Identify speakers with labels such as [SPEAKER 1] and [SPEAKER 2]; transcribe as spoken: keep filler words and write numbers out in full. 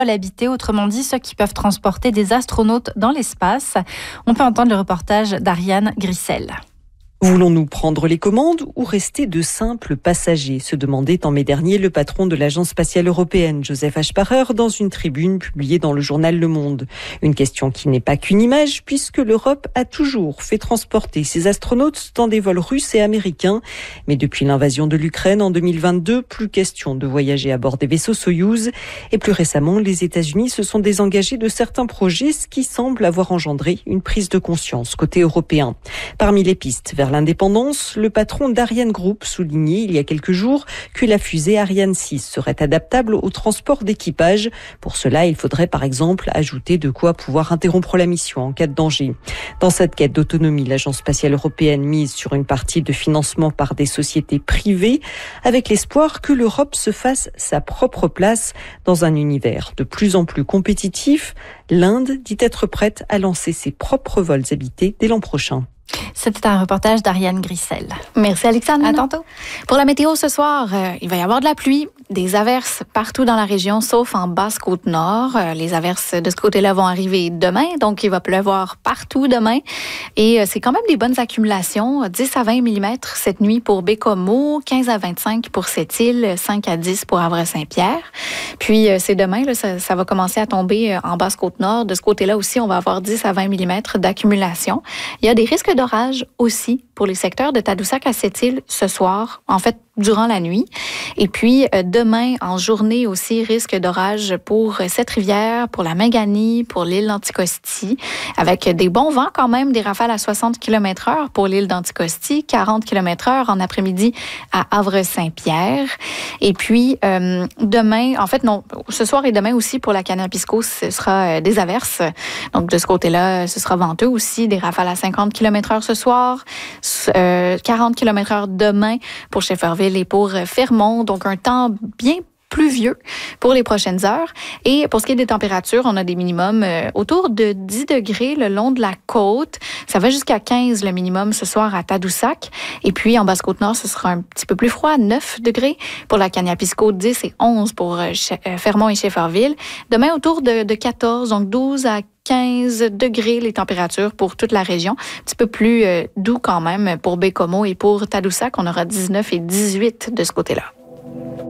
[SPEAKER 1] habité, autrement dit ceux qui peuvent transporter des astronautes dans l'espace. On peut entendre le reportage d'Ariane Grissel.
[SPEAKER 2] Voulons-nous prendre les commandes ou rester de simples passagers ? Se demandait en mai dernier le patron de l'Agence spatiale européenne, Joseph Aschbacher, dans une tribune publiée dans le journal Le Monde. Une question qui n'est pas qu'une image, puisque l'Europe a toujours fait transporter ses astronautes dans des vols russes et américains. Mais depuis l'invasion de l'Ukraine en deux mille vingt-deux, plus question de voyager à bord des vaisseaux Soyouz. Et plus récemment, les États-Unis se sont désengagés de certains projets, ce qui semble avoir engendré une prise de conscience côté européen. Parmi les pistes vers l'indépendance, le patron d'Ariane Group soulignait il y a quelques jours que la fusée Ariane six serait adaptable au transport d'équipage. Pour cela, il faudrait par exemple ajouter de quoi pouvoir interrompre la mission en cas de danger. Dans cette quête d'autonomie, l'Agence spatiale européenne mise sur une partie de financement par des sociétés privées, avec l'espoir que l'Europe se fasse sa propre place dans un univers de plus en plus compétitif. L'Inde dit être prête à lancer ses propres vols habités dès l'an prochain.
[SPEAKER 1] C'était un reportage d'Ariane Grissel.
[SPEAKER 3] Merci Alexandre.
[SPEAKER 1] À tantôt.
[SPEAKER 3] Pour la météo ce soir, euh, il va y avoir de la pluie, des averses partout dans la région, sauf en Basse-Côte-Nord. Euh, les averses de ce côté-là vont arriver demain, donc il va pleuvoir partout demain. Et euh, c'est quand même des bonnes accumulations, dix à vingt millimètres cette nuit pour Bécomo, quinze à vingt-cinq pour Sept-Îles, cinq à dix pour Havre-Saint-Pierre. Puis euh, c'est demain, là, ça, ça va commencer à tomber en Basse-Côte-Nord. De ce côté-là aussi, on va avoir dix à vingt millimètres d'accumulation. Il y a des risques d'orage aussi pour les secteurs de Tadoussac à Sept-Îles ce soir, en fait durant la nuit. Et puis euh, demain en journée aussi, risque d'orage pour Sept-Rivières, pour la Mingani, pour l'île d'Anticosti, avec des bons vents quand même, des rafales à soixante kilomètres heure pour l'île d'Anticosti, quarante kilomètres heure en après-midi à Havre-Saint-Pierre. Et puis euh, demain, en fait non, ce soir et demain aussi pour la Canapisco, ce sera euh, des averses. Donc de ce côté-là, ce sera venteux aussi, des rafales à cinquante kilomètres heure ce soir, euh, quarante kilomètres heure demain pour Shefferville et pour Fermont. Donc un temps bien pluvieux pour les prochaines heures. Et pour ce qui est des températures, on a des minimums euh, autour de dix degrés le long de la côte. Ça va jusqu'à quinze le minimum ce soir à Tadoussac. Et puis en Basse-Côte-Nord, ce sera un petit peu plus froid, neuf degrés. Pour la Canapisco, dix et onze pour euh, Fermont et Shefferville. Demain, autour de, de quatorze, donc douze à quinze degrés les températures pour toute la région. Un petit peu plus euh, doux quand même pour Bécomo et pour Tadoussac. On aura dix-neuf et dix-huit de ce côté-là.